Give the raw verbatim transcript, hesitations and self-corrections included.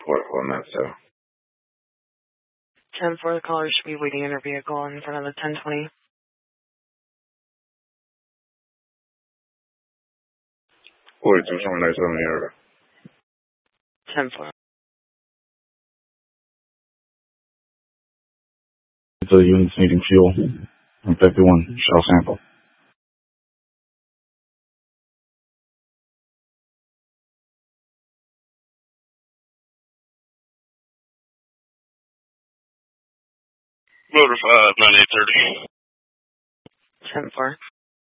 four four minutes, so. ten four, the caller should be waiting in her vehicle in front of the ten twenty. forty-two, someone nice on the area. ten four. The units needing fuel. fifty-one, shell sample. Motor five, nine eight thirty. ten four.